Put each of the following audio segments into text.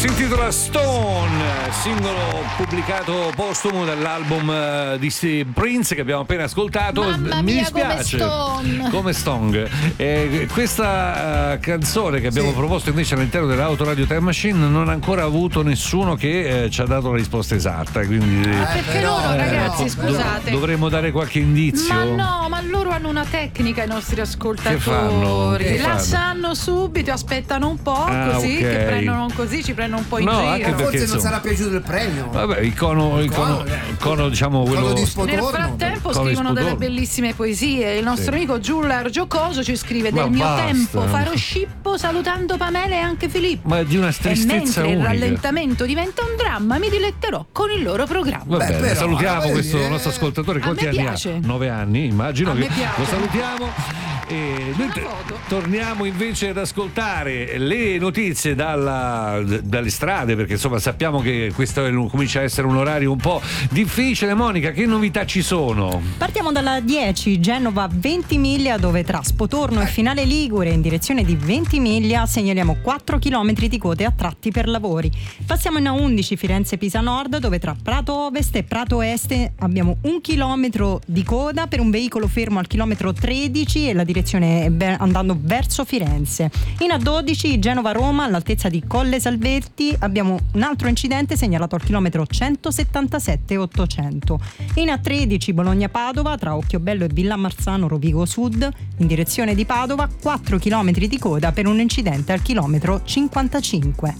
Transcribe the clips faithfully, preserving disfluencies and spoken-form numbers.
Si intitola Stone, singolo pubblicato postumo dall'album uh, di Steve Prince che abbiamo appena ascoltato. Mamma Mi mia, dispiace come Stone, come Stone. Eh, questa uh, canzone che abbiamo sì. proposto invece all'interno dell'Autoradio Time Machine non ha ancora avuto nessuno che eh, ci ha dato la risposta esatta, quindi eh, perché però, loro ragazzi eh, scusate dov- dovremmo dare qualche indizio. Ma no, ma loro hanno una tecnica, i nostri ascoltatori. Che fanno? Che la fanno? Sanno subito, aspettano un po' ah, così, okay. che prendono così, ci prendono un po' in no, giro. Anche perché, forse insomma, non sarà piaciuto il premio. Vabbè, il cono, il cono, il cono diciamo quello. Cono di Nel Spotorno. frattempo Cono scrivono di delle bellissime poesie. Il nostro sì. amico Giular Giocoso ci scrive: Ma del mio basta. tempo farò scippo salutando Pamela e anche Filippo. Ma è di una E tristezza mentre il unica. rallentamento diventa un dramma, mi diletterò con il loro programma. Va bene, però, salutiamo questo dire... nostro ascoltatore. A Quanti me anni piace. ha? Nove anni, immagino A che me piace. lo salutiamo. E noi t- torniamo invece ad ascoltare le notizie dalla, d- dalle strade, perché insomma sappiamo che questo è, comincia a essere un orario un po' difficile. Monica, che novità ci sono? Partiamo dalla dieci, Genova Ventimiglia, dove tra Spotorno e Finale Ligure in direzione di Ventimiglia segnaliamo quattro chilometri di code a tratti per lavori. Passiamo in A undici, Firenze Pisa Nord, dove tra Prato Ovest e Prato Est abbiamo un chilometro di coda per un veicolo fermo al chilometro tredici e la direzione andando verso Firenze. In A dodici, Genova Roma, all'altezza di Colle Salvetti abbiamo un altro incidente segnalato al chilometro centosettantasette e ottocento. In A tredici, Bologna Padova, tra Occhiobello e Villa Marzano Rovigo Sud in direzione di Padova, quattro chilometri di coda per un incidente al chilometro cinquantacinque.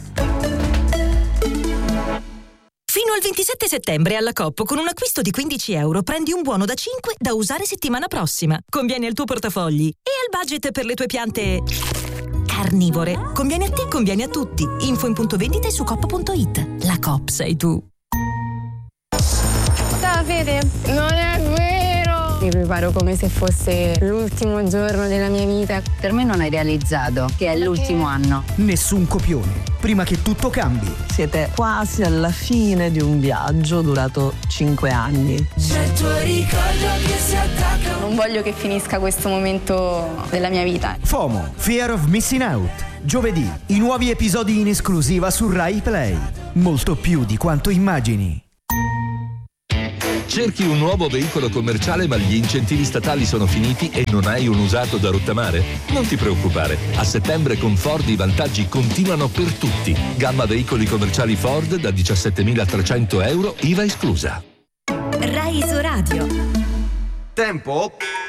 Fino al ventisette settembre alla Coop con un acquisto di quindici euro prendi un buono da cinque da usare settimana prossima. Conviene al tuo portafogli e al budget per le tue piante carnivore. Conviene a te, conviene a tutti. Info in punto vendita e su coop punto it. La Coop sei tu. Davide, non è vero! Mi preparo come se fosse l'ultimo giorno della mia vita. Per me non hai realizzato che è l'ultimo anno. Nessun copione, prima che tutto cambi. Siete quasi alla fine di un viaggio durato cinque anni. C'è il tuo ricordo che si attacca. Non voglio che finisca questo momento della mia vita. FOMO, Fear of Missing Out. Giovedì, i nuovi episodi in esclusiva su Rai Play. Molto più di quanto immagini. Cerchi un nuovo veicolo commerciale ma gli incentivi statali sono finiti e non hai un usato da rottamare? Non ti preoccupare, a settembre con Ford i vantaggi continuano per tutti. Gamma veicoli commerciali Ford da diciassettemilatrecento euro, I V A esclusa. Rai Isoradio. Tempo